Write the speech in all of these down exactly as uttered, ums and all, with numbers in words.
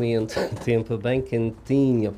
momento, tempo bem quentinho.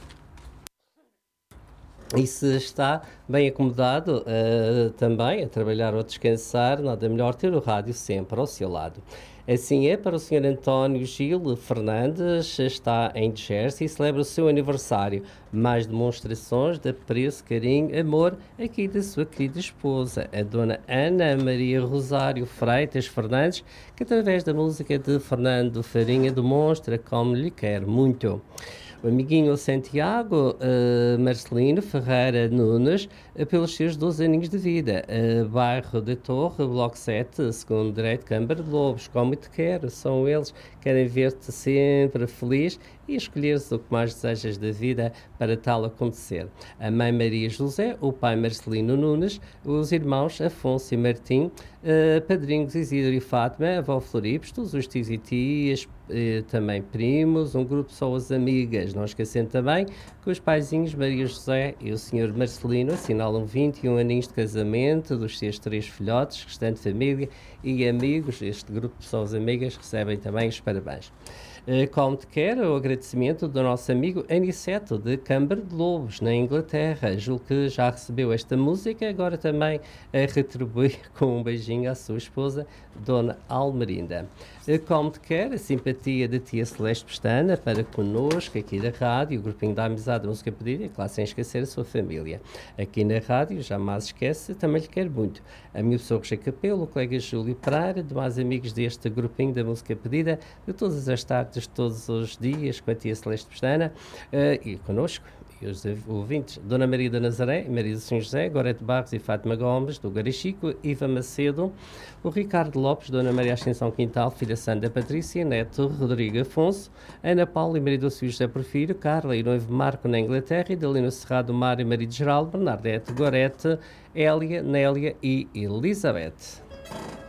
E se está bem acomodado uh, também a trabalhar ou a descansar, nada melhor ter o rádio sempre ao seu lado. Assim é para o senhor António Gil Fernandes, está em Jersey e celebra o seu aniversário. Mais demonstrações de apreço, carinho, amor aqui da sua querida esposa, a dona Ana Maria Rosário Freitas Fernandes, que através da música de Fernando Farinha demonstra como lhe quer muito. O amiguinho Santiago uh, Marcelino Ferreira Nunes, uh, pelos seus doze aninhos de vida, uh, bairro de Torre, Bloco sete, segundo direito, Câmara de Lobos, como te quero, são eles, querem ver-te sempre feliz e escolher-se o que mais desejas da vida para tal acontecer. A mãe Maria José, o pai Marcelino Nunes, os irmãos Afonso e Martim, uh, padrinhos Isidro e Fátima, a avó Floripes, todos os tios e tias, uh, também primos, um grupo de pessoas amigas. Não esquecendo também que os paizinhos Maria José e o senhor Marcelino assinalam vinte e um aninhos de casamento dos seus três filhotes, restante família e amigos. Este grupo de pessoas amigas recebem também os parabéns. Como te quer, o agradecimento do nosso amigo Aniceto, de Câmara de Lobos, na Inglaterra. Julgo que já recebeu esta música, agora também a retribuir com um beijinho à sua esposa, Dona Almerinda. Como te quer, a simpatia da tia Celeste Pestana para connosco, aqui da rádio, o grupinho da Amizade da Música Pedida, claro, sem esquecer a sua família. Aqui na rádio, jamais esquece, também lhe quero muito. A minha pessoa Rocha Capelo, o colega Júlio Pereira, demais amigos deste grupinho da Música Pedida, de todas as tardes, todos os dias, com a tia Celeste Pestana, uh, e connosco, e os ouvintes, Dona Maria da Nazaré, Maria do São José, Gorete Barros e Fátima Gomes, do Garichico, Iva Macedo, o Ricardo Lopes, Dona Maria Ascensão Quintal, filha Sandra Patrícia, Neto Rodrigo Afonso, Ana Paula e Maria do São José Porfírio, Carla e noivo Marco na Inglaterra, e Dalino Cerrado, Mário e Maria de Geraldo, Bernardete, Gorete, Hélia, Nélia e Elizabeth.